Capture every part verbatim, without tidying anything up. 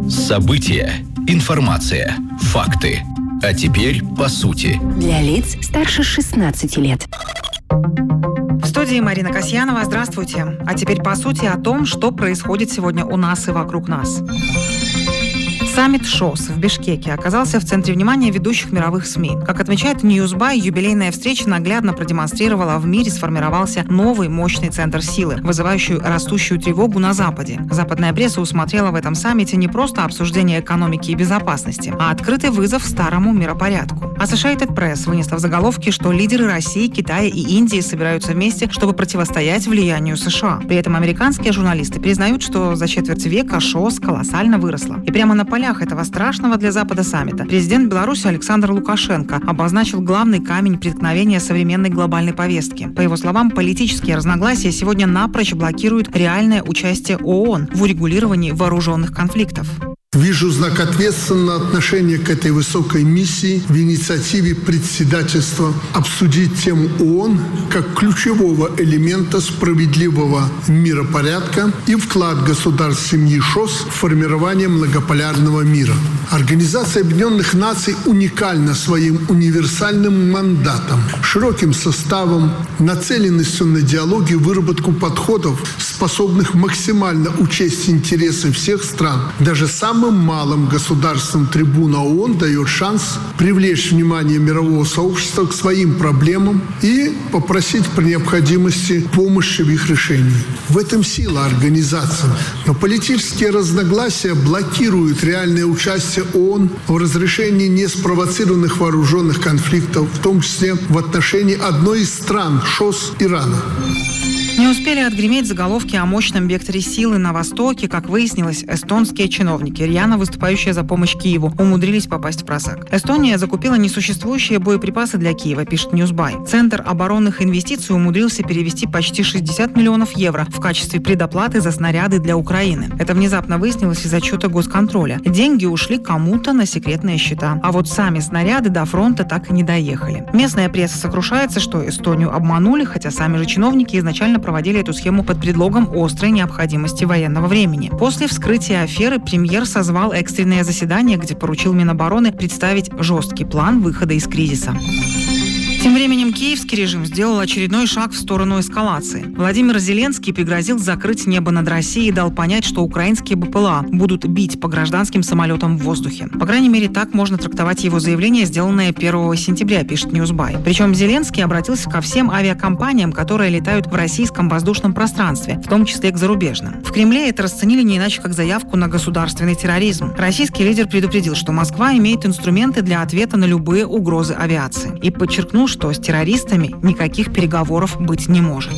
События, информация, факты. А теперь по сути. Для лиц старше шестнадцати лет. В студии Марина Касьянова. Здравствуйте. А теперь по сути о том, что происходит сегодня у нас и вокруг нас. Саммит ШОС в Бишкеке оказался в центре внимания ведущих мировых СМИ. Как отмечает Newsby, юбилейная встреча наглядно продемонстрировала: в мире сформировался новый мощный центр силы, вызывающий растущую тревогу на Западе. Западная пресса усмотрела в этом саммите не просто обсуждение экономики и безопасности, а открытый вызов старому миропорядку. Associated Press вынесла в заголовке, что лидеры России, Китая и Индии собираются вместе, чтобы противостоять влиянию США. При этом американские журналисты признают, что за четверть века ШОС колоссально выросла. И прямо на полях этого страшного для Запада саммита президент Беларуси Александр Лукашенко обозначил главный камень преткновения современной глобальной повестки. По его словам, политические разногласия сегодня напрочь блокируют реальное участие ООН в урегулировании вооруженных конфликтов. Вижу знак ответственного отношения к этой высокой миссии в инициативе председательства обсудить тему ООН как ключевого элемента справедливого миропорядка и вклад государств семьи ШОС в формирование многополярного мира. Организация Объединенных Наций уникальна своим универсальным мандатом, широким составом, нацеленностью на диалог и выработку подходов, способных максимально учесть интересы всех стран. Даже самым малым государствам трибуна ООН дает шанс привлечь внимание мирового сообщества к своим проблемам и попросить при необходимости помощи в их решении. В этом сила организации. Но политические разногласия блокируют реальное участие ООН в разрешении неспровоцированных вооруженных конфликтов, в том числе в отношении одной из стран ШОС – Ирана. Не успели отгреметь заголовки о мощном векторе силы на Востоке, как выяснилось, эстонские чиновники, рьяно выступающие за помощь Киеву, умудрились попасть в просак. Эстония закупила несуществующие боеприпасы для Киева, пишет Newsby. Центр оборонных инвестиций умудрился перевести почти шестьдесят миллионов евро в качестве предоплаты за снаряды для Украины. Это внезапно выяснилось из отчета госконтроля. Деньги ушли кому-то на секретные счета, а вот сами снаряды до фронта так и не доехали. Местная пресса сокрушается, что Эстонию обманули, хотя сами же чиновники изначально проводили эту схему под предлогом острой необходимости военного времени. После вскрытия аферы премьер созвал экстренное заседание, где поручил Минобороны представить жесткий план выхода из кризиса. Тем временем киевский режим сделал очередной шаг в сторону эскалации. Владимир Зеленский пригрозил закрыть небо над Россией и дал понять, что украинские БПЛА будут бить по гражданским самолетам в воздухе. По крайней мере, так можно трактовать его заявление, сделанное первого сентября, пишет Newsby. Причем Зеленский обратился ко всем авиакомпаниям, которые летают в российском воздушном пространстве, в том числе к зарубежным. В Кремле это расценили не иначе, как заявку на государственный терроризм. Российский лидер предупредил, что Москва имеет инструменты для ответа на любые угрозы авиации. И подчеркнул, что с террористами никаких переговоров быть не может.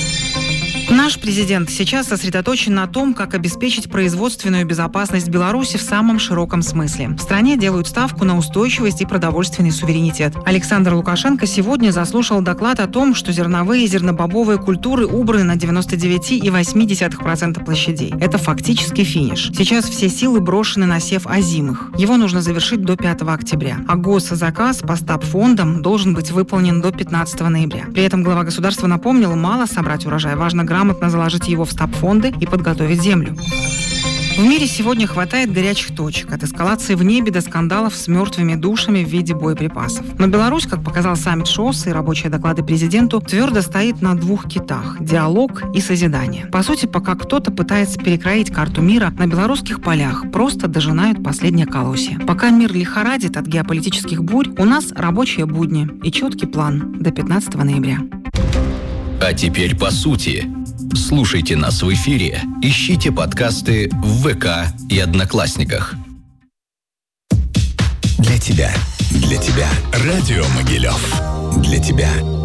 Наш президент сейчас сосредоточен на том, как обеспечить производственную безопасность Беларуси в самом широком смысле. В стране делают ставку на устойчивость и продовольственный суверенитет. Александр Лукашенко сегодня заслушал доклад о том, что зерновые и зернобобовые культуры убраны на девяносто девять целых восемь десятых процента площадей. Это фактически финиш. Сейчас все силы брошены на сев озимых. Его нужно завершить до пятого октября. А госзаказ по стабфондам должен быть выполнен до пятнадцатого ноября. При этом глава государства напомнил, мало собрать урожай, важно грамотно заложить его в стабфонды и подготовить землю. В мире сегодня хватает горячих точек, от эскалации в небе до скандалов с мертвыми душами в виде боеприпасов. Но Беларусь, как показал саммит ШОС и рабочие доклады президенту, твердо стоит на двух китах – диалог и созидание. По сути, пока кто-то пытается перекроить карту мира, на белорусских полях просто дожинают последнее колосье. Пока мир лихорадит от геополитических бурь, у нас рабочие будни и четкий план до пятнадцатого ноября. А теперь по сути. Слушайте нас в эфире, ищите подкасты в ВК и Одноклассниках. Для тебя, для тебя Радио Могилев. Для тебя